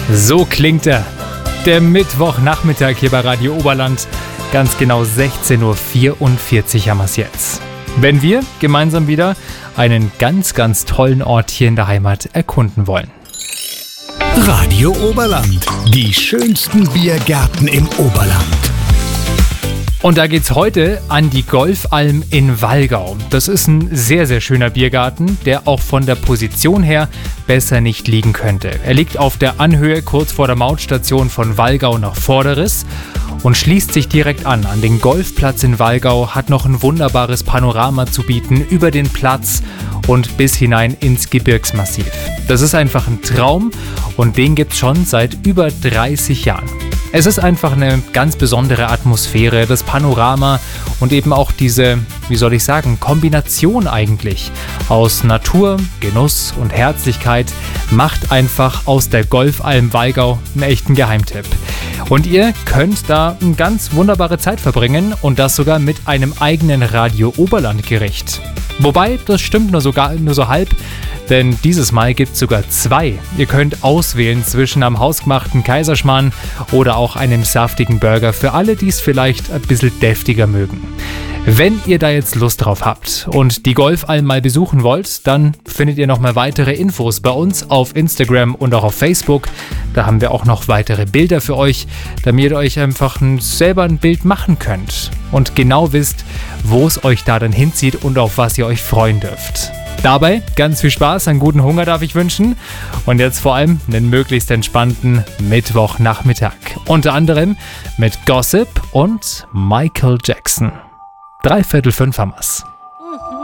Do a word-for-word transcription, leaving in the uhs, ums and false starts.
So klingt er. Der Mittwochnachmittag hier bei Radio Oberland. Ganz genau sechzehn Uhr vierundvierzig haben wir es jetzt. Wenn wir gemeinsam wieder einen ganz, ganz tollen Ort hier in der Heimat erkunden wollen. Radio Oberland. Die schönsten Biergärten im Oberland. Und da geht's heute an die Golfalm in Wallgau. Das ist ein sehr, sehr schöner Biergarten, der auch von der Position her besser nicht liegen könnte. Er liegt auf der Anhöhe kurz vor der Mautstation von Wallgau nach Vorderes und schließt sich direkt an an den Golfplatz in Wallgau, hat noch ein wunderbares Panorama zu bieten über den Platz und bis hinein ins Gebirgsmassiv. Das ist einfach ein Traum und den gibt's schon seit über dreißig Jahren. Es ist einfach eine ganz besondere Atmosphäre, das Panorama und eben auch diese, wie soll ich sagen, Kombination eigentlich aus Natur, Genuss und Herzlichkeit macht einfach aus der Golfalm Wallgau einen echten Geheimtipp. Und ihr könnt da eine ganz wunderbare Zeit verbringen und das sogar mit einem eigenen Radio Oberland Gericht. Wobei, das stimmt nur, sogar, nur so halb, denn dieses Mal gibt es sogar zwei. Ihr könnt auswählen zwischen einem hausgemachten Kaiserschmarrn oder auch einem saftigen Burger für alle, die es vielleicht ein bisschen deftiger mögen. Wenn ihr da jetzt Lust drauf habt und die Golfalm mal besuchen wollt, dann findet ihr nochmal weitere Infos bei uns auf Instagram und auch auf Facebook. Da haben wir auch noch weitere Bilder für euch, damit ihr euch einfach ein, selber ein Bild machen könnt und genau wisst, wo es euch da dann hinzieht und auf was ihr euch freuen dürft. Dabei ganz viel Spaß, einen guten Hunger darf ich wünschen und jetzt vor allem einen möglichst entspannten Mittwochnachmittag. Unter anderem mit Gossip und Michael Jackson. Dreiviertel fünf haben wir's.